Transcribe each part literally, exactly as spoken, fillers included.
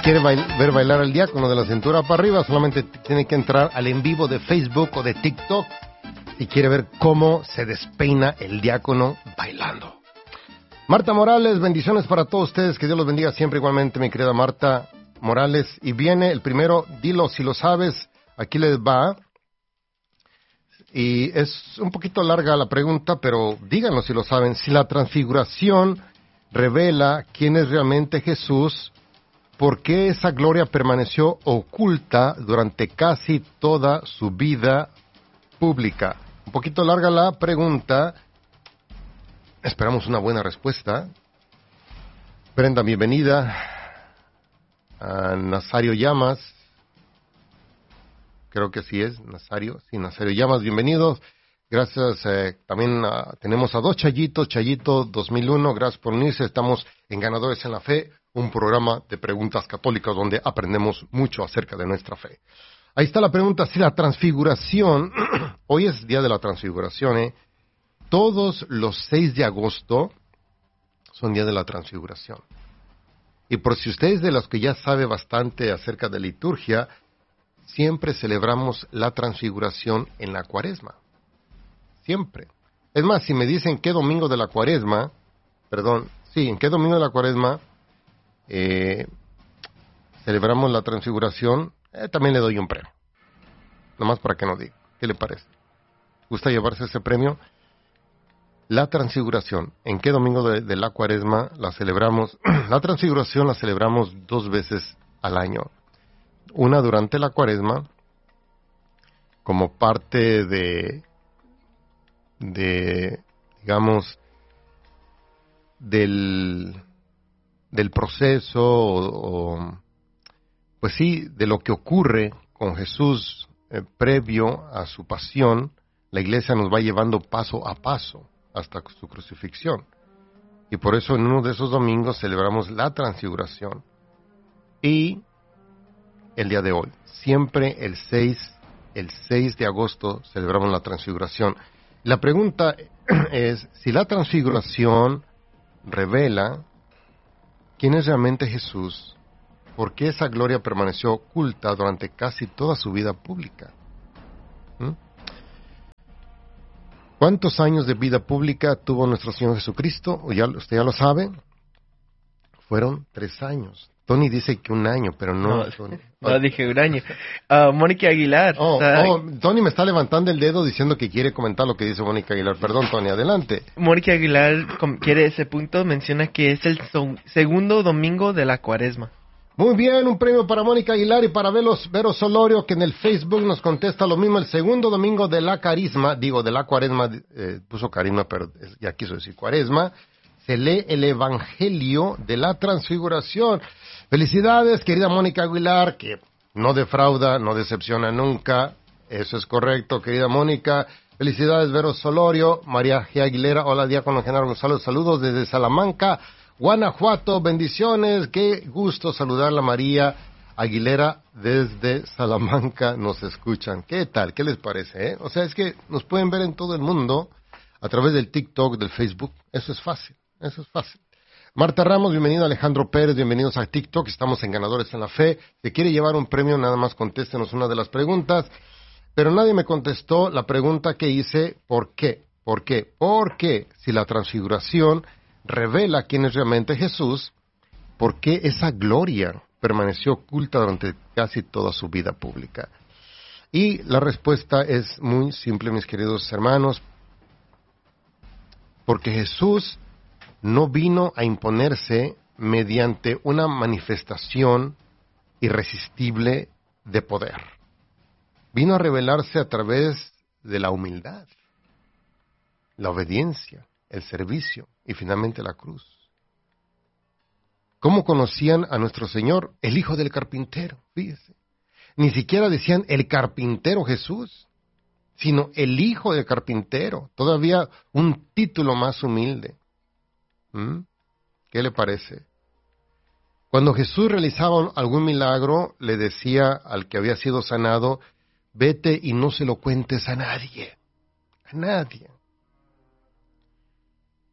quiere bail- ver bailar al diácono de la cintura para arriba, solamente t- tiene que entrar al en vivo de Facebook o de TikTok y quiere ver cómo se despeina el diácono bailando. Marta Morales, bendiciones para todos ustedes, que Dios los bendiga siempre igualmente, mi querida Marta Morales. Y viene el primero, dilo si lo sabes, aquí les va. Y es un poquito larga la pregunta, pero díganlo si lo saben. Si la transfiguración revela quién es realmente Jesús, ¿por qué esa gloria permaneció oculta durante casi toda su vida pública? Un poquito larga la pregunta. Esperamos una buena respuesta. Brenda, bienvenida. A Nazario Llamas. Creo que sí es, Nazario. Sí, Nazario Llamas, bienvenidos. Gracias. Eh, también uh, tenemos a dos Chayitos. Chayito dos mil uno, gracias por unirse. Estamos en Ganadores en la Fe, un programa de preguntas católicas donde aprendemos mucho acerca de nuestra fe. Ahí está la pregunta, si la transfiguración, hoy es día de la transfiguración, ¿eh? Todos los seis de agosto son día de la transfiguración. Y por si ustedes de los que ya sabe bastante acerca de liturgia, siempre celebramos la transfiguración en la cuaresma. Siempre. Es más, si me dicen qué domingo de la cuaresma, perdón, sí, en qué domingo de la cuaresma eh, celebramos la transfiguración, eh, también le doy un premio. Nomás para que no diga. ¿Qué le parece? ¿Gusta llevarse ese premio? La transfiguración, ¿en qué domingo de, de la cuaresma la celebramos? La transfiguración la celebramos dos veces al año. Una durante la cuaresma, como parte de, de digamos, del, del proceso, o, o, pues sí, de lo que ocurre con Jesús eh, previo a su pasión. La iglesia nos va llevando paso a paso hasta su crucifixión. Y por eso en uno de esos domingos celebramos la transfiguración. Y el día de hoy, siempre el seis, el seis de agosto celebramos la transfiguración. La pregunta es, si la transfiguración revela quién es realmente Jesús, ¿por qué esa gloria permaneció oculta durante casi toda su vida pública? ¿Mm? ¿Cuántos años de vida pública tuvo nuestro Señor Jesucristo? Ya, usted ya lo sabe. Fueron tres años. Tony dice que un año, pero no. No, Tony. no dije un año. Uh, Mónica Aguilar. Oh, está... oh, Tony me está levantando el dedo diciendo que quiere comentar lo que dice Mónica Aguilar. Perdón, Tony, adelante. Mónica Aguilar com- quiere ese punto, menciona que es el so- segundo domingo de la cuaresma. Muy bien, un premio para Mónica Aguilar y para Velos, Vero Solorio, que en el Facebook nos contesta lo mismo. El segundo domingo de la carisma, digo, de la cuaresma, eh, puso carisma, pero ya quiso decir cuaresma, se lee el Evangelio de la Transfiguración. Felicidades, querida Mónica Aguilar, que no defrauda, no decepciona nunca. Eso es correcto, querida Mónica. Felicidades, Vero Solorio, María G. Aguilera, hola, diácono Genaro González, saludos desde Salamanca, Guanajuato, bendiciones, qué gusto saludarla, María Aguilera desde Salamanca, nos escuchan. ¿Qué tal? ¿Qué les parece? Eh? O sea, es que nos pueden ver en todo el mundo a través del TikTok, del Facebook, eso es fácil, eso es fácil. Marta Ramos, bienvenido. Alejandro Pérez, bienvenidos a TikTok, estamos en Ganadores en la Fe. Si quiere llevar un premio, nada más contéstenos una de las preguntas, pero nadie me contestó la pregunta que hice, ¿por qué? ¿Por qué? Porque si la transfiguración revela quién es realmente Jesús, ¿por qué esa gloria permaneció oculta durante casi toda su vida pública? Y la respuesta es muy simple, mis queridos hermanos, porque Jesús no vino a imponerse mediante una manifestación irresistible de poder. Vino a revelarse a través de la humildad, la obediencia, el servicio y finalmente la cruz. ¿Cómo conocían a nuestro Señor? El hijo del carpintero, fíjese. Ni siquiera decían el carpintero Jesús, sino el hijo del carpintero. Todavía un título más humilde. ¿Mm? ¿Qué le parece? Cuando Jesús realizaba algún milagro, le decía al que había sido sanado, vete y no se lo cuentes a nadie. A nadie.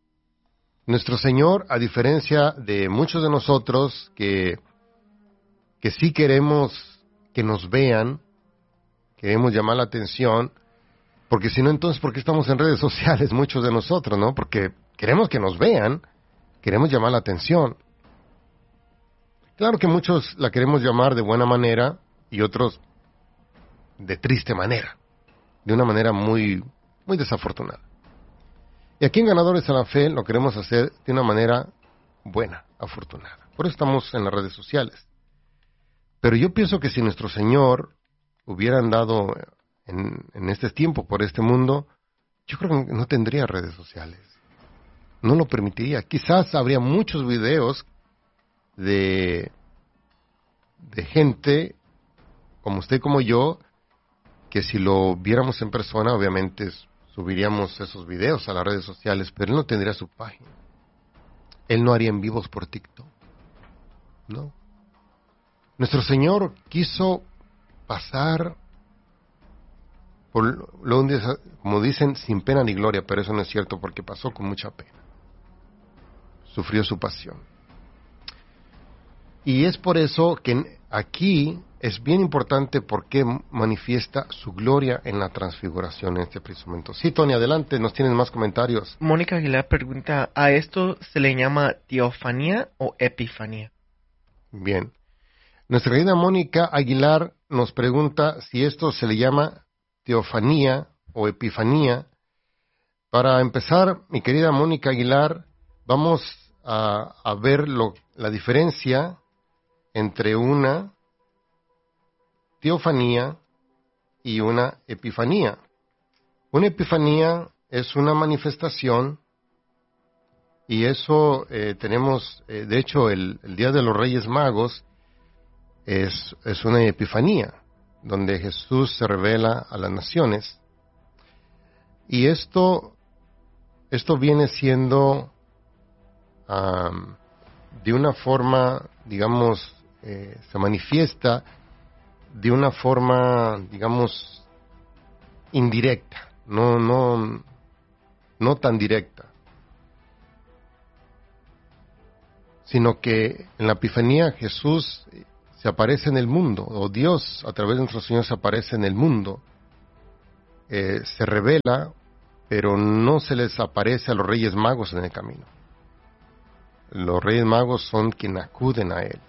Nuestro Señor, a diferencia de muchos de nosotros que que sí queremos que nos vean, queremos llamar la atención, porque si no, entonces, ¿por qué estamos en redes sociales muchos de nosotros, no? Porque queremos que nos vean, queremos llamar la atención. Claro que muchos la queremos llamar de buena manera y otros de triste manera, de una manera muy, muy desafortunada. Y aquí en Ganadores a la Fe lo queremos hacer de una manera buena, afortunada. Por eso estamos en las redes sociales. Pero yo pienso que si nuestro Señor hubiera andado en, en este tiempo por este mundo, yo creo que no tendría redes sociales. No lo permitiría. Quizás habría muchos videos de, de gente como usted y como yo, que si lo viéramos en persona, obviamente subiríamos esos videos a las redes sociales, pero él no tendría su página. Él no haría en vivos por TikTok. No. Nuestro Señor quiso pasar por lo como dicen, sin pena ni gloria, pero eso no es cierto porque pasó con mucha pena. Sufrió su pasión. Y es por eso que aquí es bien importante porque manifiesta su gloria en la transfiguración en este preciso momento. Sí, Tony, adelante, nos tienes más comentarios. Mónica Aguilar pregunta, ¿a esto se le llama teofanía o epifanía? Bien. Nuestra querida Mónica Aguilar nos pregunta si esto se le llama teofanía o epifanía. Para empezar, mi querida Mónica Aguilar, vamos a, a ver lo, la diferencia entre una teofanía y una epifanía. Una epifanía es una manifestación y eso eh, tenemos, eh, de hecho, el, el Día de los Reyes Magos es, es una epifanía, donde Jesús se revela a las naciones. Y esto, esto viene siendo um, de una forma, digamos, eh, se manifiesta de una forma, digamos, indirecta, no, no, no tan directa, sino que en la Epifanía Jesús se aparece en el mundo, o Dios a través de nuestro Señor se aparece en el mundo, eh, se revela, pero no se les aparece a los Reyes Magos en el camino. Los Reyes Magos son quienes acuden a Él.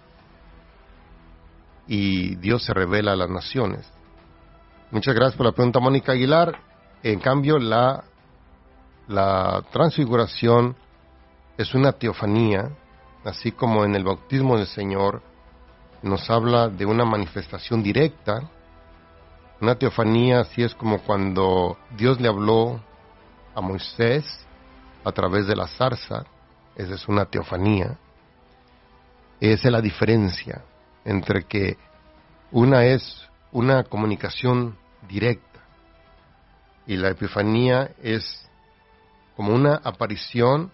Y Dios se revela a las naciones. Muchas gracias por la pregunta, Mónica Aguilar. En cambio, la, la transfiguración es una teofanía, así como en el bautismo del Señor nos habla de una manifestación directa. Una teofanía así es como cuando Dios le habló a Moisés a través de la zarza. Esa es una teofanía. Esa es la diferencia entre que una es una comunicación directa y la epifanía es como una aparición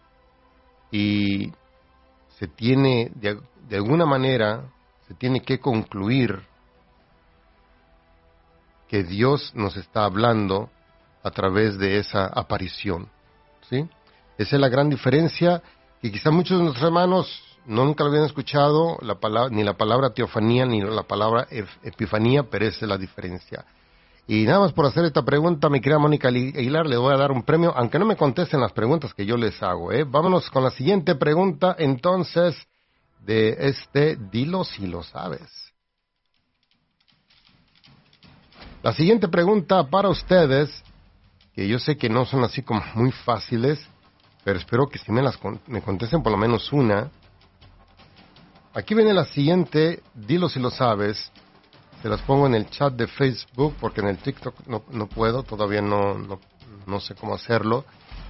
y se tiene, de, de alguna manera, se tiene que concluir que Dios nos está hablando a través de esa aparición, ¿sí? Esa es la gran diferencia, que quizá muchos de nuestros hermanos no nunca lo habían escuchado, la palabra, ni la palabra teofanía ni la palabra epifanía, pero esa es la diferencia. Y nada más por hacer esta pregunta, mi querida Mónica Aguilar, le voy a dar un premio, aunque no me contesten las preguntas que yo les hago, ¿eh? Vámonos con la siguiente pregunta, entonces, de este Dilo si lo sabes. La siguiente pregunta para ustedes, que yo sé que no son así como muy fáciles, pero espero que si me las me contesten por lo menos una. Aquí viene la siguiente, dilo si lo sabes. Se las pongo en el chat de Facebook porque en el TikTok no, no puedo, todavía no, no, no sé cómo hacerlo.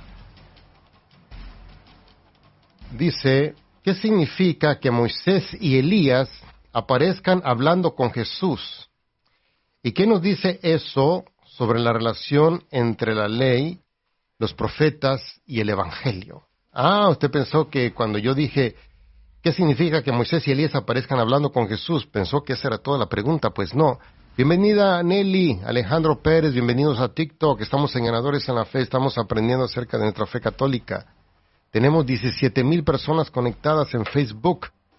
Dice, ¿qué significa que Moisés y Elías aparezcan hablando con Jesús? ¿Y qué nos dice eso sobre la relación entre la ley, los profetas y el Evangelio? Ah, usted pensó que cuando yo dije, ¿qué significa que Moisés y Elías aparezcan hablando con Jesús? Pensó que esa era toda la pregunta. Pues no. Bienvenida Nelly, Alejandro Pérez, bienvenidos a TikTok. Estamos en Ganadores en la Fe, estamos aprendiendo acerca de nuestra fe católica. Tenemos diecisiete mil personas conectadas en Facebook.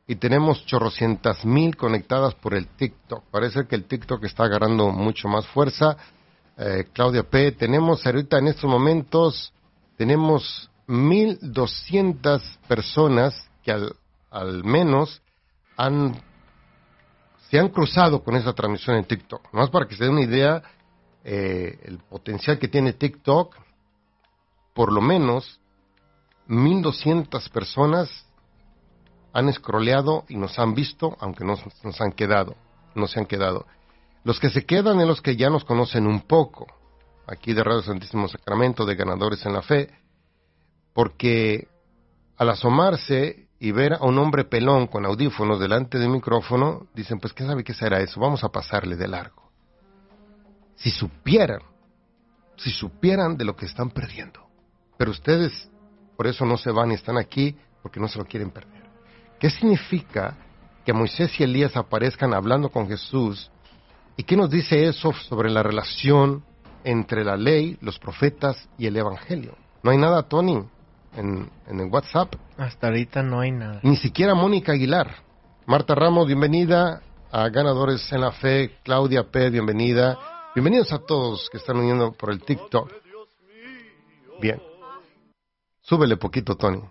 y tenemos chorrocientas mil conectadas por el TikTok. Parece que el TikTok está agarrando mucho más fuerza. Eh, Claudia P., tenemos ahorita en estos momentos, tenemos mil doscientas personas que al, al menos han, se han cruzado con esa transmisión en TikTok. Nomás para que se den una idea, eh, el potencial que tiene TikTok, por lo menos mil doscientas personas han scrolleado y nos han visto, aunque no nos han quedado, no se han quedado. Los que se quedan en los que ya nos conocen un poco, aquí de Radio Santísimo Sacramento, de Ganadores en la Fe, porque al asomarse y ver a un hombre pelón con audífonos delante del micrófono, dicen, pues, ¿qué sabe qué será eso? Vamos a pasarle de largo. Si supieran, si supieran de lo que están perdiendo. Pero ustedes, por eso no se van y están aquí, porque no se lo quieren perder. ¿Qué significa que Moisés y Elías aparezcan hablando con Jesús? ¿Y qué nos dice eso sobre la relación entre la ley, los profetas y el evangelio? No hay nada, Tony, en, en el WhatsApp. Hasta ahorita no hay nada. Ni siquiera Mónica Aguilar. Marta Ramos, bienvenida a Ganadores en la Fe. Claudia P., bienvenida. Bienvenidos a todos que están uniendo por el TikTok. Bien. Súbele poquito, Tony.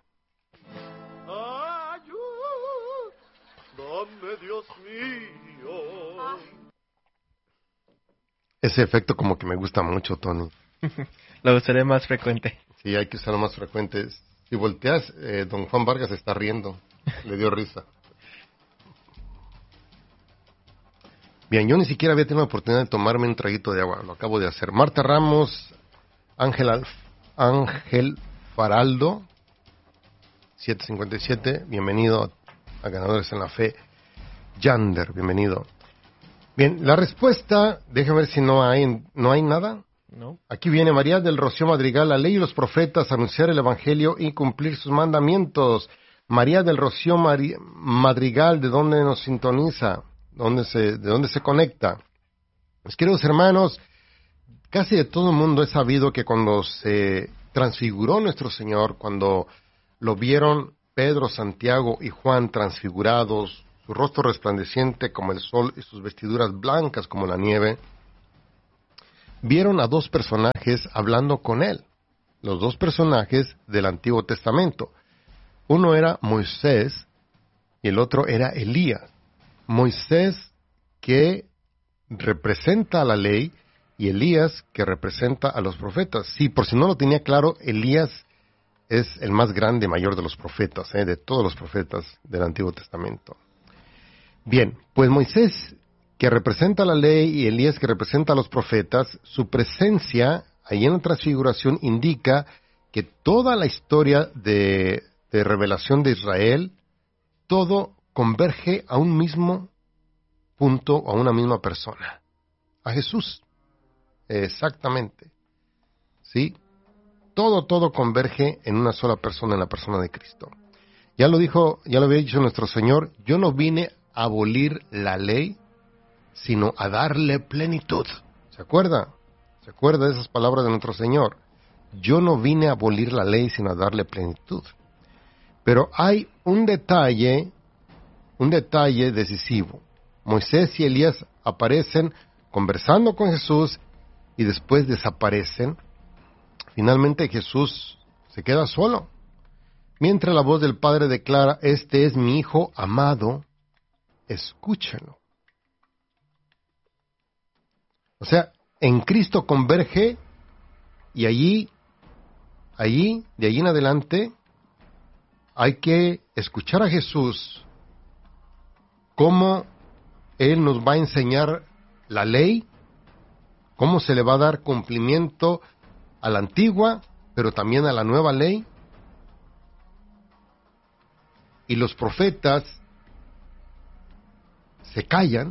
Ese efecto como que me gusta mucho, Tony. Lo usaré más frecuente. Sí, hay que usarlo más frecuente. Si volteas, eh, don Juan Vargas está riendo. Le dio risa. Bien, yo ni siquiera había tenido la oportunidad de tomarme un traguito de agua. Lo acabo de hacer. Marta Ramos, Ángel, Alf, Ángel Faraldo, siete cincuenta y siete. Bienvenido a Ganadores en la Fe. Yander, bienvenido. Bien, la respuesta, déjame ver si no hay, ¿no hay nada? No. Aquí viene María del Rocío Madrigal, la ley y los profetas, anunciar el evangelio y cumplir sus mandamientos. María del Rocío Mari- Madrigal, ¿de dónde nos sintoniza? ¿Dónde se, ¿De dónde se conecta? Pues, queridos hermanos, casi de todo el mundo he sabido que cuando se transfiguró nuestro Señor, cuando lo vieron Pedro, Santiago y Juan transfigurados, su rostro resplandeciente como el sol y sus vestiduras blancas como la nieve, vieron a dos personajes hablando con él, los dos personajes del Antiguo Testamento. Uno era Moisés y el otro era Elías. Moisés, que representa a la ley, y Elías, que representa a los profetas. Sí, por si no lo tenía claro, Elías es el más grande, mayor de los profetas, ¿eh? de todos los profetas del Antiguo Testamento. Bien, pues Moisés, que representa la ley, y Elías, que representa a los profetas, su presencia ahí en la transfiguración indica que toda la historia de, de revelación de Israel, todo converge a un mismo punto, a una misma persona, a Jesús. Exactamente. ¿Sí? Todo, todo converge en una sola persona, en la persona de Cristo. Ya lo dijo, ya lo había dicho nuestro Señor, yo no vine a abolir la ley, sino a darle plenitud. ¿Se acuerda? ¿Se acuerda de esas palabras de nuestro Señor? Yo no vine a abolir la ley, sino a darle plenitud. Pero hay un detalle, un detalle decisivo. Moisés y Elías aparecen conversando con Jesús y después desaparecen. Finalmente Jesús se queda solo, mientras la voz del Padre declara, este es mi Hijo amado, escúchenlo. O sea, en Cristo converge y allí, allí, de allí en adelante, hay que escuchar a Jesús, cómo Él nos va a enseñar la ley, cómo se le va a dar cumplimiento a la antigua, pero también a la nueva ley. Y los profetas se callan,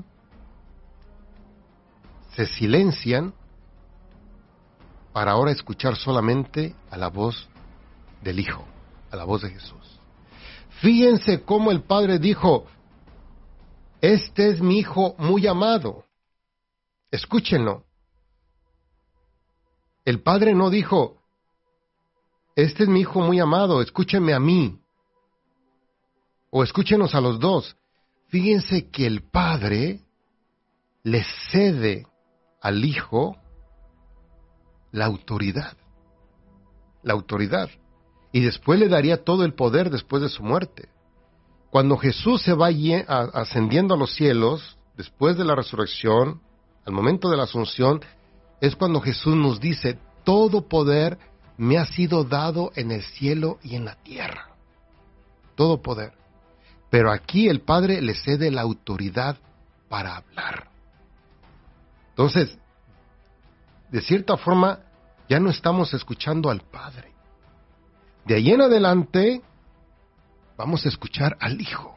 se silencian, para ahora escuchar solamente a la voz del Hijo, a la voz de Jesús. Fíjense cómo el Padre dijo, este es mi Hijo muy amado, escúchenlo. El Padre no dijo, este es mi Hijo muy amado, escúchenme a mí. O escúchenos a los dos. Fíjense que el Padre le cede al Hijo la autoridad. La autoridad. Y después le daría todo el poder después de su muerte. Cuando Jesús se va ascendiendo a los cielos, después de la resurrección, al momento de la asunción, es cuando Jesús nos dice, todo poder me ha sido dado en el cielo y en la tierra. Todo poder. Pero aquí el Padre le cede la autoridad para hablar. Entonces, de cierta forma, ya no estamos escuchando al Padre. De ahí en adelante, vamos a escuchar al Hijo.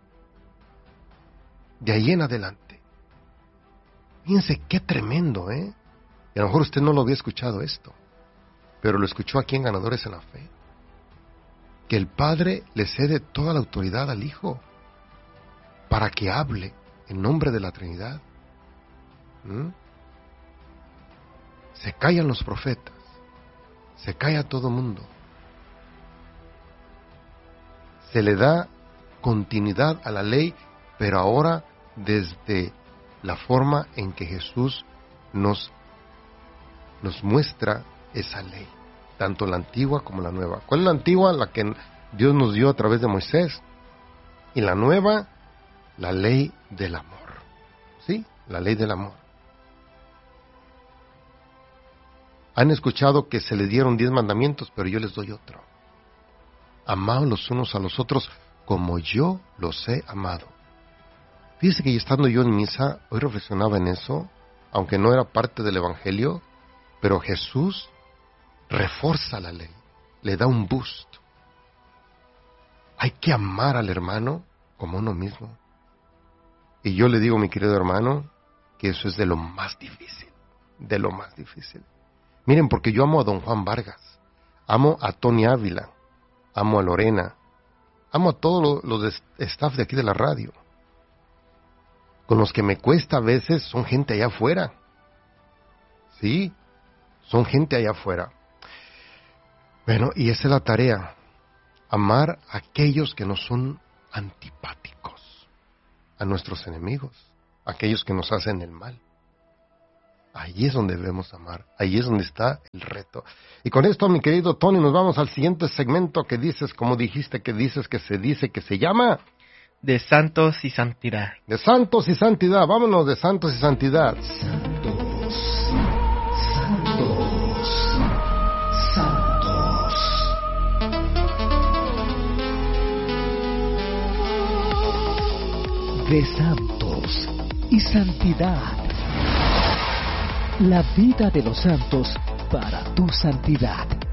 De ahí en adelante. Fíjense qué tremendo, ¿eh? Y a lo mejor usted no lo había escuchado esto, pero lo escuchó aquí en Ganadores en la Fe. Que el Padre le cede toda la autoridad al Hijo para que hable en nombre de la Trinidad. ¿Mm? Se callan los profetas, se calla todo mundo. Se le da continuidad a la ley, pero ahora desde la forma en que Jesús nos, nos muestra esa ley, tanto la antigua como la nueva. ¿Cuál es la antigua? La que Dios nos dio a través de Moisés. Y la nueva, la ley del amor. ¿Sí? La ley del amor. Han escuchado que se les dieron diez mandamientos, pero yo les doy otro. Amaos los unos a los otros como yo los he amado. Fíjese que estando yo en misa, hoy reflexionaba en eso, aunque no era parte del Evangelio, pero Jesús refuerza la ley, le da un boost. Hay que amar al hermano como uno mismo. Y yo le digo, mi querido hermano, que eso es de lo más difícil, de lo más difícil. Miren, porque yo amo a don Juan Vargas, amo a Tony Ávila, amo a Lorena, amo a todos los de staff de aquí de la radio. Con los que me cuesta a veces son gente allá afuera. Sí, son gente allá afuera. Bueno, y esa es la tarea, amar a aquellos que nos son antipáticos, a nuestros enemigos, a aquellos que nos hacen el mal. Ahí es donde debemos amar, ahí es donde está el reto. Y con esto, mi querido Tony, nos vamos al siguiente segmento que dices, como dijiste que dices, que se dice, que se llama... De santos y santidad. De santos y santidad, vámonos de santos y santidad. Santos, santos, santos. De santos y santidad. La vida de los santos para tu santidad.